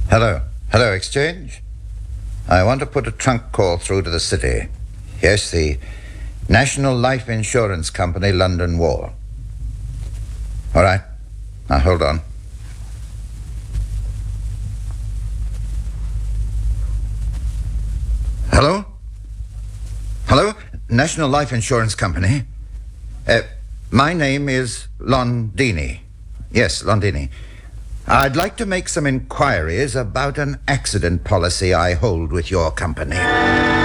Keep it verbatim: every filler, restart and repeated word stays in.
Hello. Hello, Exchange. I want to put a trunk call through to the city. Yes, the National Life Insurance Company, London Wall. All right. Now, hold on. Hello? Hello? National Life Insurance Company. Uh, my name is Londini. Yes, Londini. I'd like to make some inquiries about an accident policy I hold with your company.